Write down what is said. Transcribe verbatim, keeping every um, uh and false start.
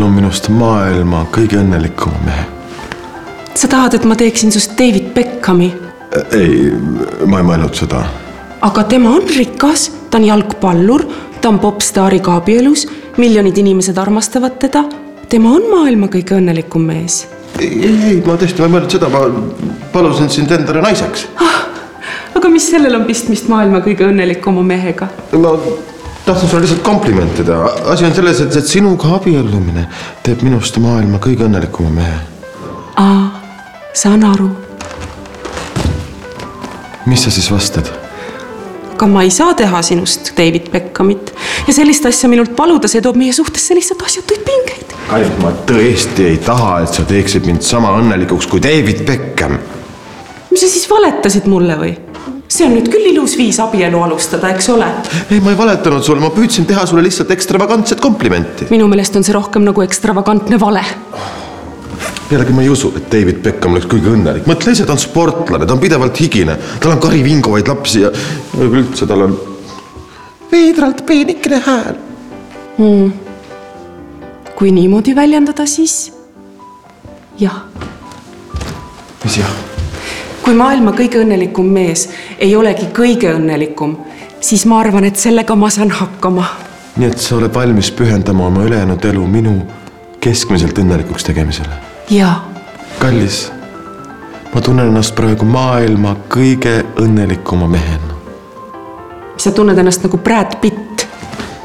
palun minust maailma kõige õnnelikuma mehe. Sa tahad, et ma teeksin sust David Beckhami? Ei, ma ei mõelnud seda. Aga tema on rikas, ta on jalgpallur, ta on popstaariga abielus, miljonid inimesed armastavad teda. Tema on maailma kõige õnnelikum mees. Ei, ei, ma tõesti ma ei mõelnud seda, ma palusin sind endale naiseks. Ah, aga mis sellel on pistmist maailma kõige õnnelikuma mehega? Ma tahtsin sulle lihtsalt komplimentida. Asi on selles, et, et sinuga abiellumine teeb minust maailma kõige õnnelikuma mehe. Aa, saan aru. Mis sa siis vastad? Aga ma ei saa teha sinust David Beckhamit ja sellist asja minult paluda, see toob meie suhtesse lihtsalt asjatuid pingeid. Karin, ma tõesti ei taha, et sa teeksid mind sama õnnelikuks kui David Beckham. Mis sa siis valetasid mulle või? See on nüüd küll ilus viis abielu alustada, eks ole? Ei, ma ei valetanud sulle, ma püüdsin teha sulle lihtsalt ekstravagantset komplimenti. Minu meelest on see rohkem nagu ekstravagantne vale. Pealegi ma ei usu, et David Beckham oleks kõige õnnelik. Mõtle ise, ta on sportlane, ta on pidevalt higine, tal on karivingovaid lapsi ja üldse tal on veidralt peenikene hääl. Hmm. Kui niimoodi väljendada, siis jah. Mis jah? Kui maailma kõige õnnelikum mees ei olegi kõige õnnelikum, siis ma arvan, et sellega ma saan hakkama. Nii et sa oled valmis pühendama oma ülejäänud elu minu keskmiselt õnnelikuks tegemisele? Jaa. Kallis, ma tunnen ennast praegu maailma kõige õnnelikuma mehena. Sa tunned ennast nagu Brad Pitt.